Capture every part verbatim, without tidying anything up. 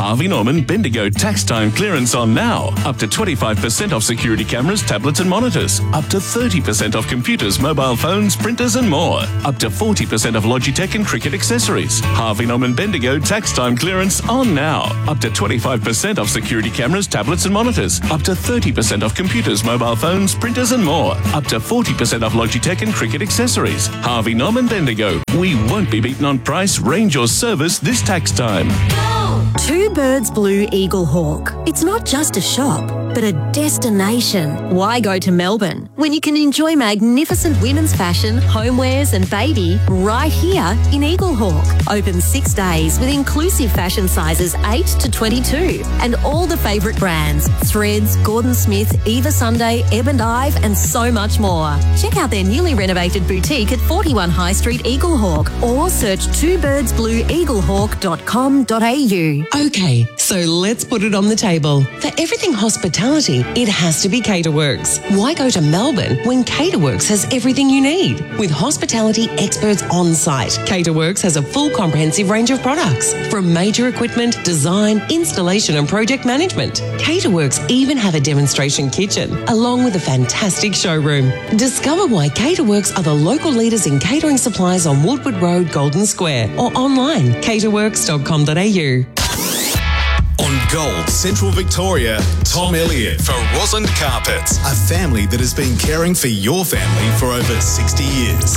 Harvey Norman Bendigo tax time clearance on now. Up to twenty-five percent off security cameras, tablets and monitors. Up to thirty percent off computers, mobile phones, printers and more. Up to forty percent off Logitech and cricket accessories. Harvey Norman Bendigo tax time clearance on now. Up to twenty-five percent off security cameras, tablets and monitors. Up to thirty percent off computers, mobile phones, printers and more. Up to forty percent off Logitech and cricket accessories. Harvey Norman Bendigo. We won't be beaten on price, range or service this tax time. Two Birds Blue Eagle Hawk. It's not just a shop, but a destination. Why go to Melbourne when you can enjoy magnificent women's fashion, homewares and baby right here in Eagle Hawk? Open six days with inclusive fashion sizes eight to twenty-two and all the favourite brands, Threads, Gordon Smith, Eva Sunday, Ebb and Ive and so much more. Check out their newly renovated boutique at forty-one High Street, Eagle Hawk, or search two birds blue eagle hawk dot com dot a u. Okay, so let's put it on the table. For everything hospitality, it has to be Caterworks. Why go to Melbourne when Caterworks has everything you need? With hospitality experts on site, Caterworks has a full comprehensive range of products, from major equipment, design, installation and project management. Caterworks even have a demonstration kitchen, along with a fantastic showroom. Discover why Caterworks are the local leaders in catering supplies on Woodward Road, Golden Square, or online, caterworks dot com dot a u. On Gold Central Victoria, Tom Elliott for Roslyn Carpets, a family that has been caring for your family for over sixty years.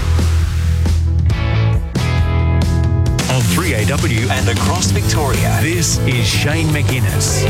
On three A W and across Victoria, this is Shane McInnes.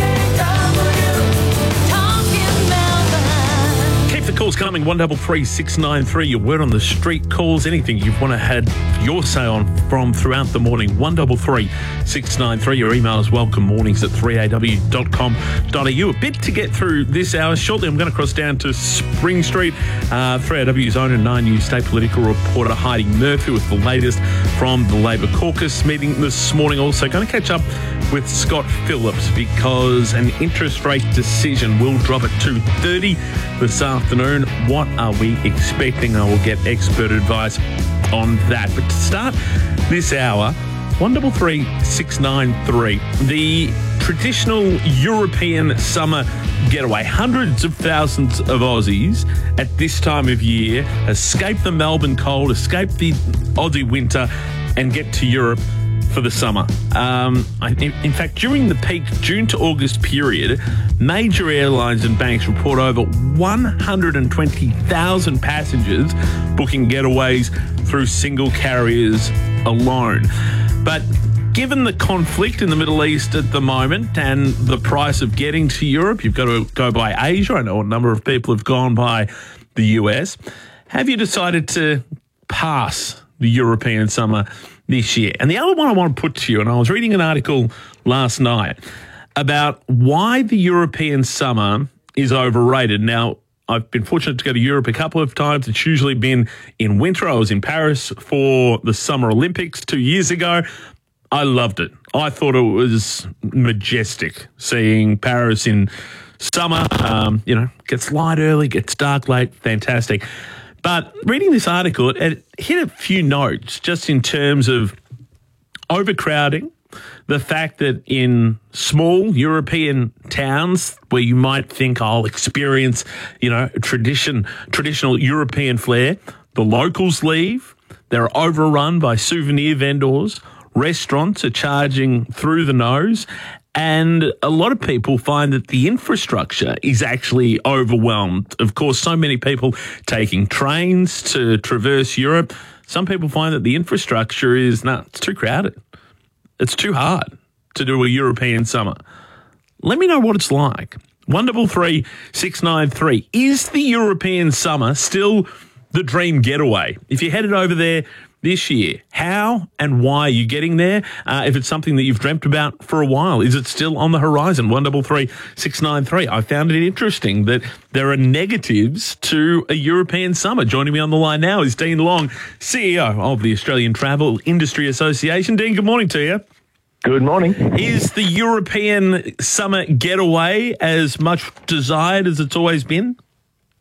Keep the calls coming, one double three six nine three. Your word on the street calls, anything you want to have your say on from throughout the morning, one double three six nine three. Your email is welcome mornings at three a w dot com dot a u. A bit to get through this hour. Shortly, I'm going to cross down to Spring Street. Uh, three A W's own and nine News State political reporter Heidi Murphy with the latest from the Labor caucus meeting this morning. Also going to catch up with Scott Phillips because an interest rate decision will drop at two thirty this afternoon. What are we expecting? I will get expert advice on that. But to start this hour, one double three six nine three. The traditional European summer getaway. Hundreds of thousands of Aussies at this time of year escape the Melbourne cold, escape the Aussie winter, and get to Europe for the summer. Um, in, in fact, during the peak June to August period, major airlines and banks report over one hundred twenty thousand passengers booking getaways through single carriers alone. But given the conflict in the Middle East at the moment and the price of getting to Europe, you've got to go by Asia. I know a number of people have gone by the U S. Have you decided to pass the European summer this year? And the other one I want to put to you, and I was reading an article last night about why the European summer is overrated. Now, I've been fortunate to go to Europe a couple of times. It's usually been in winter. I was in Paris for the Summer Olympics two years ago. I loved it. I thought it was majestic seeing Paris in summer. Um, you know, gets light early, gets dark late. Fantastic. But reading this article, it hit a few notes just in terms of overcrowding, the fact that in small European towns where you might think I'll experience, you know, tradition, traditional European flair, the locals leave. They're overrun by souvenir vendors. Restaurants are charging through the nose. And a lot of people find that the infrastructure is actually overwhelmed. Of course, so many people taking trains to traverse Europe. Some people find that the infrastructure is, no, it's too crowded. It's too hard to do a European summer. Let me know what it's like. one double three six nine three. Is the European summer still the dream getaway? If you headed over there this year, how and why are you getting there? Uh, if it's something that you've dreamt about for a while, is it still on the horizon? one double three six nine three. I found it interesting that there are negatives to a European summer. Joining me on the line now is Dean Long, C E O of the Australian Travel Industry Association. Dean, good morning to you. Good morning. Is the European summer getaway as much desired as it's always been?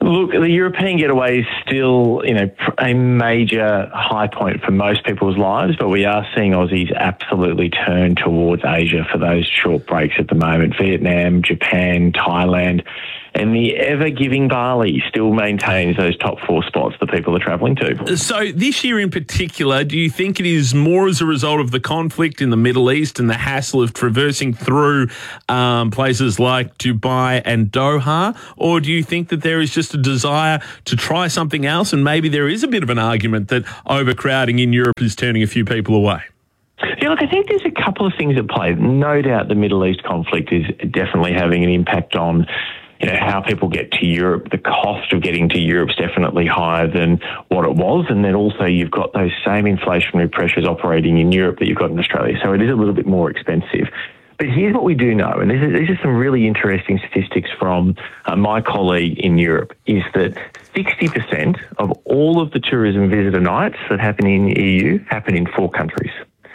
Look, the European getaway is still, you know, a major high point for most people's lives, but we are seeing Aussies absolutely turn towards Asia for those short breaks at the moment. Vietnam, Japan, Thailand, and the ever-giving Bali still maintains those top four spots that people are travelling to. So this year in particular, do you think it is more as a result of the conflict in the Middle East and the hassle of traversing through um, places like Dubai and Doha, or do you think that there is just a desire to try something else and maybe there is a bit of an argument that overcrowding in Europe is turning a few people away? Yeah, look, I think there's a couple of things at play. No doubt the Middle East conflict is definitely having an impact on, you know, how people get to Europe. The cost of getting to Europe is definitely higher than what it was. And then also you've got those same inflationary pressures operating in Europe that you've got in Australia. So it is a little bit more expensive. But here's what we do know, and this is, these are some really interesting statistics from uh, my colleague in Europe, is that sixty percent of all of the tourism visitor nights that happen in the E U happen in four countries.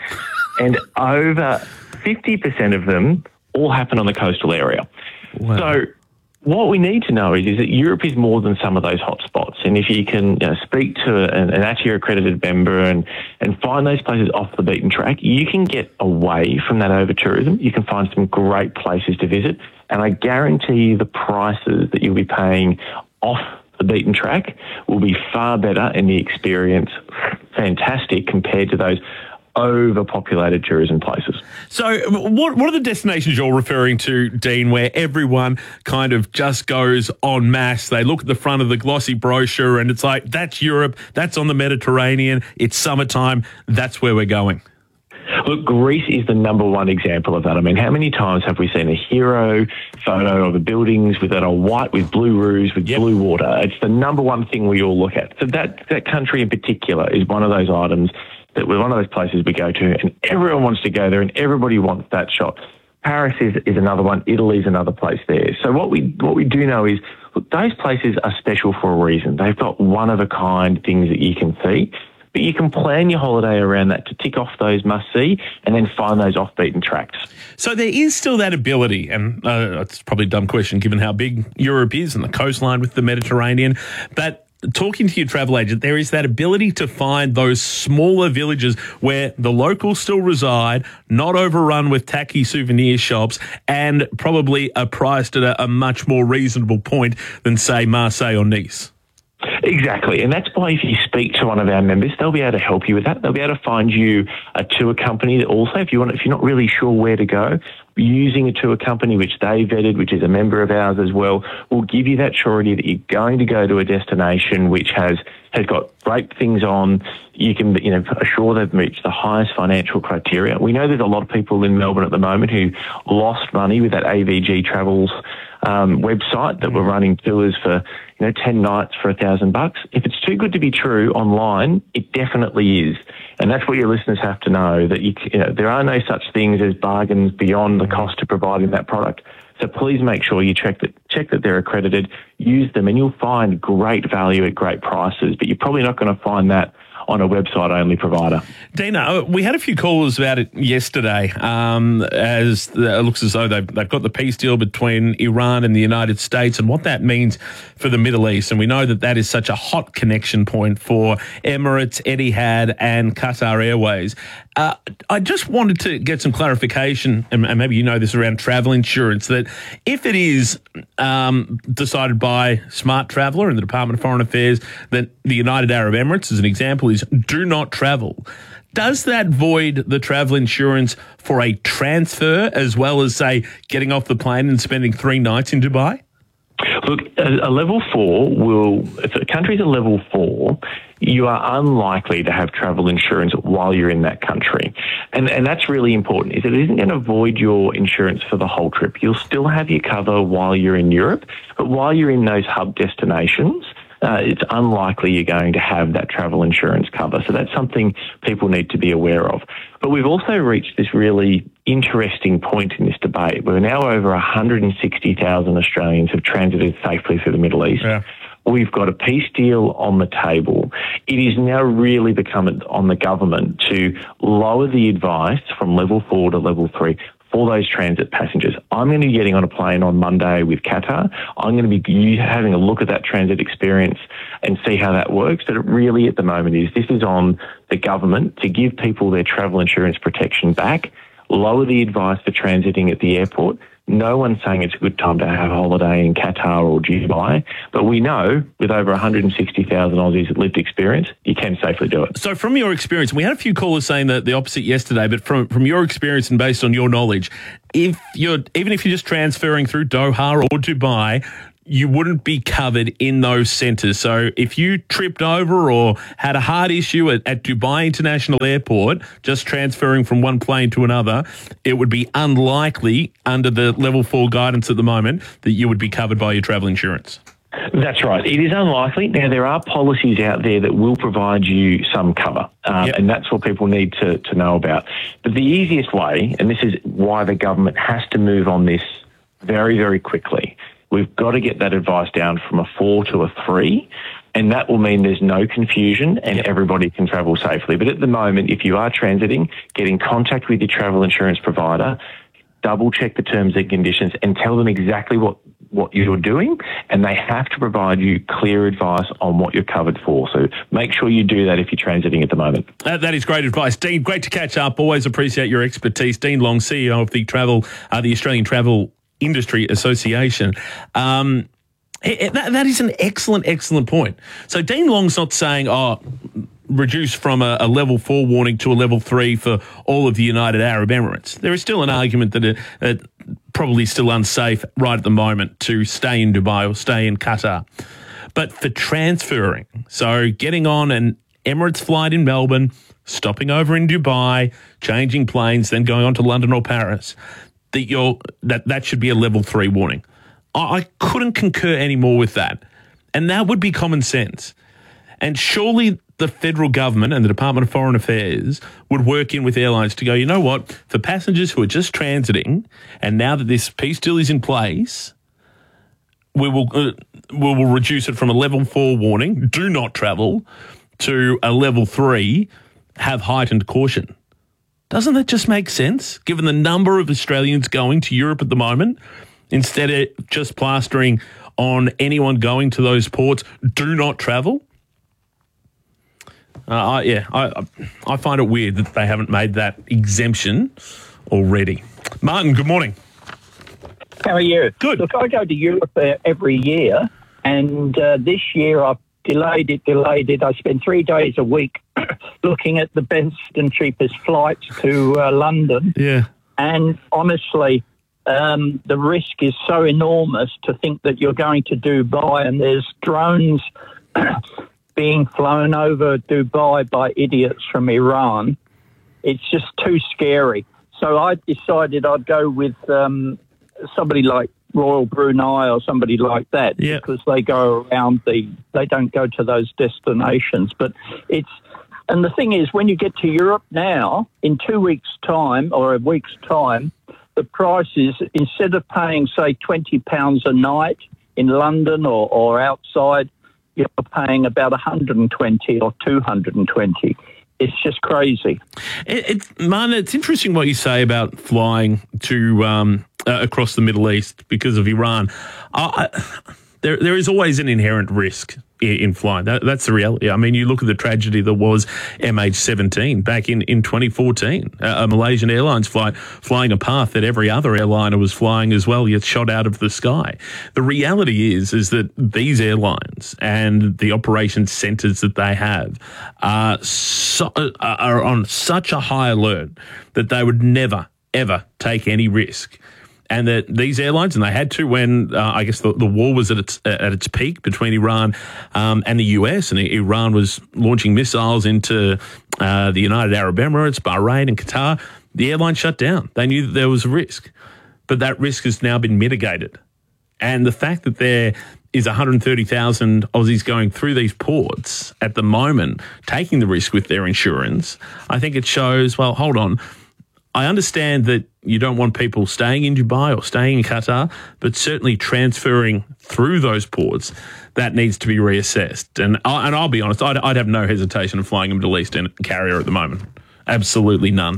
And over fifty percent of them all happen on the coastal area. Wow. So what we need to know is, is that Europe is more than some of those hotspots. And if you can, you know, speak to an, an A T I A accredited member and, and find those places off the beaten track, you can get away from that over-tourism. You can find some great places to visit. And I guarantee you the prices that you'll be paying off the beaten track will be far better and the experience fantastic compared to those overpopulated tourism places. So what what are the destinations you're referring to, Dean, where everyone kind of just goes en masse? They look at the front of the glossy brochure and it's like, that's Europe, that's on the Mediterranean, it's summertime, that's where we're going. Look, Greece is the number one example of that. I mean, how many times have we seen a hero photo of the buildings with that are white with blue roofs with yep. blue water? It's the number one thing we all look at. So that, that country in particular is one of those items that we're one of those places we go to and everyone wants to go there and everybody wants that shot. Paris is, is another one. Italy's another place there. So what we what we do know is, look, those places are special for a reason. They've got one-of-a-kind things that you can see, but you can plan your holiday around that to tick off those must-see and then find those off-beaten tracks. So there is still that ability, and uh, it's probably a dumb question given how big Europe is and the coastline with the Mediterranean, but talking to your travel agent, there is that ability to find those smaller villages where the locals still reside, not overrun with tacky souvenir shops, and probably are priced at a, a much more reasonable point than, say, Marseille or Nice. Exactly, and that's why if you speak to one of our members, they'll be able to help you with that. They'll be able to find you a tour company that also, if you want, if you're not really sure where to go, using a tour company which they vetted, which is a member of ours as well, will give you that surety that you're going to go to a destination which has has got great things on. You can, you know, assure they've reached the highest financial criteria. We know there's a lot of people in Melbourne at the moment who lost money with that A V G Travels um, website that were running tours for, you know, ten nights for a thousand bucks. If it's too good to be true online, it definitely is. And that's what your listeners have to know, that you, you know, there are no such things as bargains beyond the cost of providing that product. So please make sure you check that check that they're accredited, use them, and you'll find great value at great prices. But you're probably not going to find that on a website-only provider. Dina, we had a few callers about it yesterday, um, as the, it looks as though they've, they've got the peace deal between Iran and the United States and what that means for the Middle East. And we know that that is such a hot connection point for Emirates, Etihad and Qatar Airways. Uh, I just wanted to get some clarification, and, and maybe you know this around travel insurance, that if it is um, decided by Smart Traveller and the Department of Foreign Affairs that the United Arab Emirates, as an example, is do not travel, does that void the travel insurance for a transfer as well as, say, getting off the plane and spending three nights in Dubai? Look, a, a level four will, if a country's a level four, you are unlikely to have travel insurance while you're in that country. And and that's really important, is it isn't going to void your insurance for the whole trip. You'll still have your cover while you're in Europe, but while you're in those hub destinations, Uh, it's unlikely you're going to have that travel insurance cover. So that's something people need to be aware of. But we've also reached this really interesting point in this debate where now over one hundred sixty thousand Australians have transited safely through the Middle East. Yeah. We've got a peace deal on the table. It is now really become on the government to lower the advice from level four to level three for those transit passengers. I'm going to be getting on a plane on Monday with Qatar. I'm going to be having a look at that transit experience and see how that works. But it really, at the moment, is this is on the government to give people their travel insurance protection back, lower the advice for transiting at the airport. No one's saying it's a good time to have a holiday in Qatar or Dubai, but we know with over one hundred sixty thousand Aussies at lived experience, you can safely do it. So from your experience, we had a few callers saying that the opposite yesterday, but from, from your experience and based on your knowledge, if you're even if you're just transferring through Doha or Dubai, you wouldn't be covered in those centres. So if you tripped over or had a heart issue at, at Dubai International Airport, just transferring from one plane to another, it would be unlikely under the level four guidance at the moment that you would be covered by your travel insurance. That's right. It is unlikely. Now, there are policies out there that will provide you some cover, um, yep. and that's what people need to, to know about. But the easiest way, and this is why the government has to move on this very, very quickly, we've got to get that advice down from a four to a three, and that will mean there's no confusion and everybody can travel safely. But at the moment, if you are transiting, get in contact with your travel insurance provider, double check the terms and conditions and tell them exactly what, what you're doing, and they have to provide you clear advice on what you're covered for. So make sure you do that if you're transiting at the moment. That, that is great advice. Dean, great to catch up. Always appreciate your expertise. Dean Long, C E O of the Travel, uh, the Australian Travel Industry Association. Um, it, it, that, that is an excellent, excellent point. So Dean Long's not saying, oh, reduce from a, a level four warning to a level three for all of the United Arab Emirates. There is still an argument that it, it probably still unsafe right at the moment to stay in Dubai or stay in Qatar. But for transferring, so getting on an Emirates flight in Melbourne, stopping over in Dubai, changing planes, then going on to London or Paris, that you're that, that should be a level three warning. I, I couldn't concur any more with that. And that would be common sense. And surely the federal government and the Department of Foreign Affairs would work in with airlines to go, you know what, for passengers who are just transiting, and now that this peace deal is in place, we will uh, we will reduce it from a level four warning, do not travel, to a level three, have heightened caution. Doesn't that just make sense, given the number of Australians going to Europe at the moment? Instead of just plastering on anyone going to those ports, do not travel? Uh, I, yeah, I, I find it weird that they haven't made that exemption already. Martin, good morning. How are you? Good. Look, I go to Europe uh, every year, and uh, this year I've delayed it, delayed it. I spend three days a week looking at the best and cheapest flights to uh, London. Yeah. And honestly, um, the risk is so enormous to think that you're going to Dubai and there's drones being flown over Dubai by idiots from Iran. It's just too scary. So I decided I'd go with um, somebody like Royal Brunei or somebody like that, yeah. because they go around the, they don't go to those destinations. But it's, and the thing is, when you get to Europe now, in two weeks' time or a week's time, the price is, instead of paying, say, twenty pounds a night in London or, or outside, you're paying about one hundred twenty or two hundred twenty. It's just crazy. It, it, Man, it's interesting what you say about flying to um, uh, across the Middle East because of Iran. I, I, there, there is always an inherent risk in, in flying. That, that's the reality. I mean, you look at the tragedy that was M H seventeen back in, in twenty fourteen, uh, a Malaysian Airlines flight flying a path that every other airliner was flying as well, yet shot out of the sky. The reality is, is that these airlines and the operation centres that they have are, so, are on such a high alert that they would never, ever take any risk. And that these airlines, and they had to when uh, I guess the, the war was at its at its peak between Iran um, and the U S, and Iran was launching missiles into uh, the United Arab Emirates, Bahrain, and Qatar. The airline shut down. They knew that there was a risk, but that risk has now been mitigated. And the fact that there is one hundred thirty thousand Aussies going through these ports at the moment, taking the risk with their insurance, I think it shows, well, hold on. I understand that you don't want people staying in Dubai or staying in Qatar, but certainly transferring through those ports, that needs to be reassessed. And, I, and I'll be honest, I'd, I'd have no hesitation of flying a Middle Eastern carrier at the moment. Absolutely none.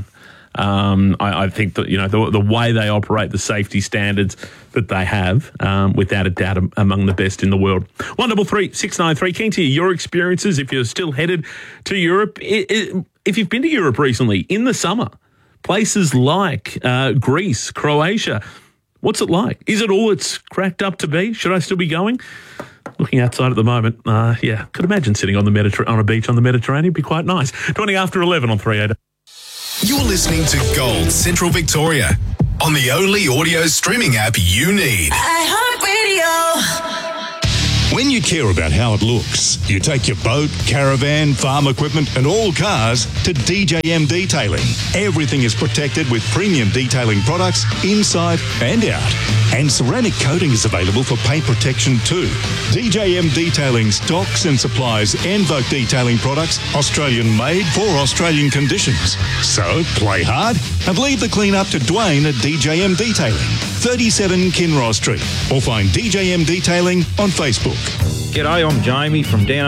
Um, I, I think that, you know, the, the way they operate, the safety standards that they have, um, without a doubt, among the best in the world. one double three six nine three. Keen to hear your experiences if you're still headed to Europe. It, it, if you've been to Europe recently, in the summer, places like uh, Greece, Croatia, what's it like? Is it all it's cracked up to be? Should I still be going? Looking outside at the moment, uh, yeah, could imagine sitting on the Mediter- on a beach on the Mediterranean. Be quite nice. twenty after eleven on three A W. You're listening to Gold Central Victoria on the only audio streaming app you need. iHeartRadio. When you care about how it looks, you take your boat, caravan, farm equipment and all cars to D J M Detailing. Everything is protected with premium detailing products inside and out. And ceramic coating is available for paint protection too. D J M Detailing stocks and supplies Envoke detailing products, Australian made for Australian conditions. So play hard and leave the clean up to Dwayne at D J M Detailing, thirty-seven Kinross Street, or find D J M Detailing on Facebook. G'day, I'm Jamie from down